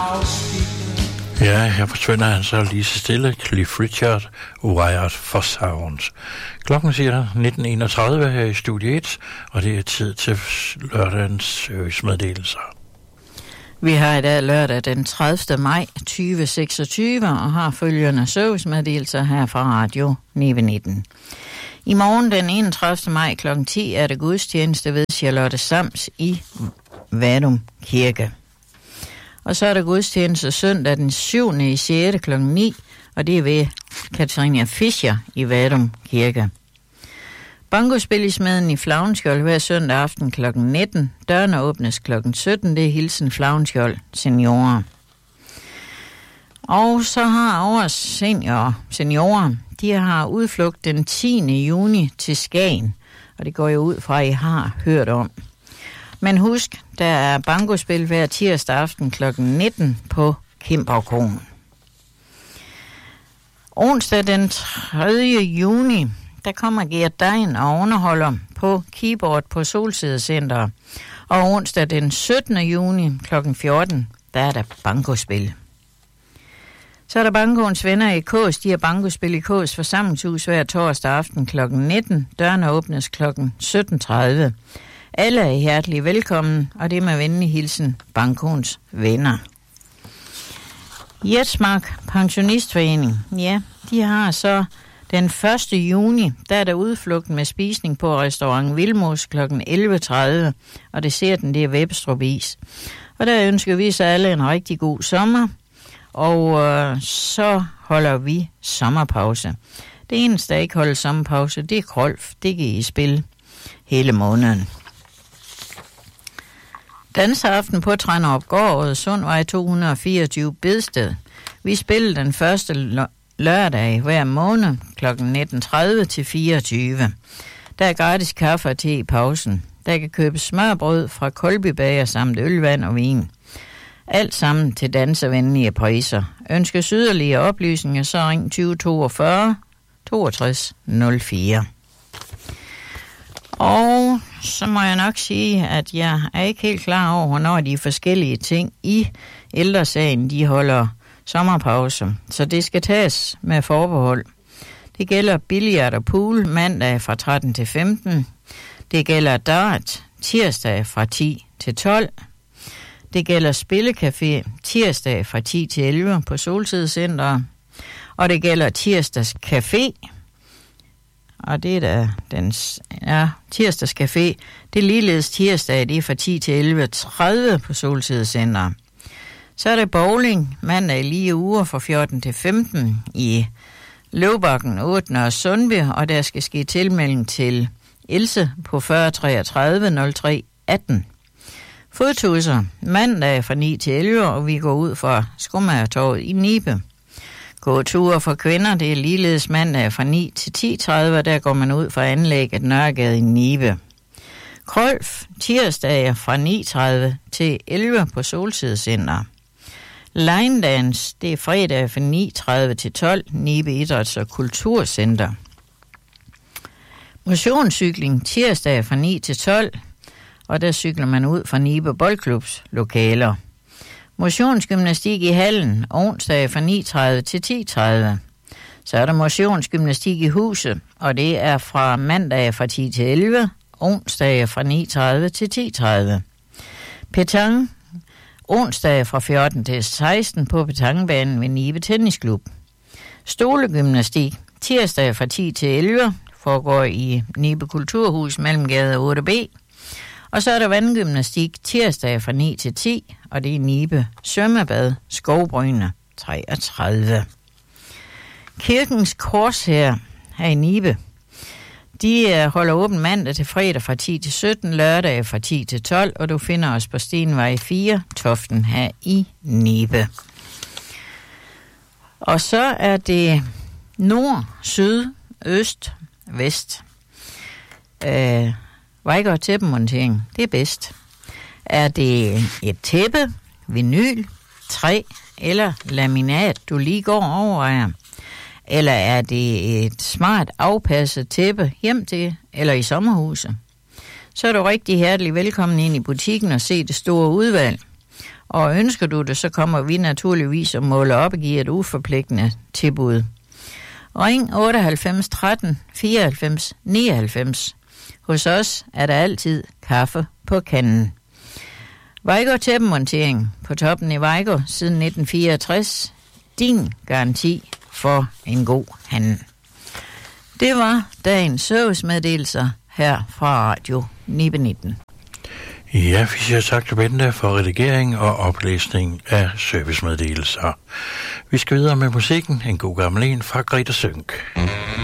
Ja, her forsvinder han så lige så stille. Cliff Richard, Wired for Sounds. Klokken siger 19.31 her i Studie 1, og det er tid til lørdagens servicemeddelelser. Vi har i dag lørdag den 30. maj 2026 og har følgende servicemeddelelser her fra Radio 919. I morgen den 31. maj kl. 10 er det gudstjeneste ved Charlotte Sams i Vadum Kirke. Og så er der gudstjeneste søndag den 7. i 6. kl. 9, og det er ved Katarina Fischer i Vadum Kirke. Bankospil i Smeden i Flavnskjold hver søndag aften kl. 19. Dørene åbnes kl. 17. Det er hilsen Flavnskjold seniorer. Og så har årets seniorer, de har udflugt den 10. juni til Skagen, og det går jo ud fra, at I har hørt om. Men husk, der er bankospil hver tirsdag aften kl. 19 på Kimbergkronen. Onsdag den 3. juni, der kommer Gert Dein og underholder på keyboard på Solsidecenter. Og onsdag den 17. juni kl. 14, der er der bankospil. Så er der Bankoens venner i Kås. De har bankospil i Kås forsamlingshus hver torsdag aften kl. 19. Dørene åbnes kl. 17.30. Alle er hjertelig velkommen, og det er med venlig hilsen Bankoens venner. Jetsmark Pensionistforening, ja, de har så den 1. juni, der er der udflugt med spisning på restaurant Vilmos kl. 11.30, og det er Webstrup Is. Og der ønsker vi så alle en rigtig god sommer, og så holder vi sommerpause. Det eneste, der ikke holder sommerpause, det er Krolf. Det kan I spille hele måneden. Danseaften på Tranderup Sundvej 224 Bedsted. Vi spiller den første lørdag hver måned kl. 19.30 til 24. Der er gratis kaffe og te i pausen. Der kan købes smørbrød fra Kolbybager samt ølvand og vin. Alt sammen til dansevenlige priser. Ønskes yderligere oplysninger, så ring 2042 62 04. Og så må jeg nok sige, at jeg er ikke helt klar over, hvornår de forskellige ting i ældresagen, de holder sommerpause. Så det skal tages med forbehold. Det gælder billard og pool mandag fra 13 til 15. Det gælder dart tirsdag fra 10 til 12. Det gælder spillecafé tirsdag fra 10 til 11 på Solsidecenter. Og det gælder tirsdags café. Og det er da tirsdags café. Det er ligeledes tirsdag, det er fra 10 til 11.30 på Solsidecenter. Så er det bowling mandag i lige uger fra 14 til 15 i Løvbakken, 8. og Sundby, og der skal ske tilmelding til Else på 40 33 03 18. Fodtusser mandag fra 9 til 11, og vi går ud fra Skomagertorvet i Nibe. Gåture for kvinder, det er ligeledes mandag fra 9 til 10.30, og der går man ud fra anlægget Nørregade i Nibe. Krolf tirsdag fra 9.30 til 11 på Solsidecenter. Line dance, det er fredag fra 9.30 til 12, Nibe Idræts- og Kulturcenter. Motionscykling tirsdag fra 9 til 12, og der cykler man ud fra Nibe Boldklubs lokaler. Motionsgymnastik i hallen, onsdag fra 9.30 til 10.30. Så er der motionsgymnastik i huset, og det er fra mandag fra 10 til 11, onsdag fra 9.30 til 10.30. Petang, onsdag fra 14 til 16 på Petangbanen ved Nibe Tennisklub. Stolegymnastik, tirsdag fra 10 til 11, foregår i Nibe Kulturhus mellem gade 8B. Og så er der vandgymnastik tirsdag fra 9 til 10, og det er Nibe Svømmebad, Skovbryne 33. Kirkens Korshær her i Nibe, de holder åben mandag til fredag fra 10 til 17, lørdag fra 10 til 12, og du finder os på Stenvej 4, Toften her i Nibe. Og så er det nord, syd, øst, vest. Vejgaard tæppemontering, det er bedst. Er det et tæppe, vinyl, træ eller laminat, du lige går overvejer? Eller er det et smart afpasset tæppe hjem til eller i sommerhuset? Så er du rigtig hjertelig velkommen ind i butikken og se det store udvalg. Og ønsker du det, så kommer vi naturligvis og måler op og giver et uforpligtende tilbud. Ring 98 13 94 99. Hos os er der altid kaffe på kanden. Vejgaard tæppemontering på toppen i Vejgaard siden 1964. Din garanti for en god handel. Det var dagens servicemeddelelser her fra Radio 19. Ja, vi siger tak til Bente for redigering og oplæsning af servicemeddelelser. Vi skal videre med musikken. En god gammel en fra Greta Sønk.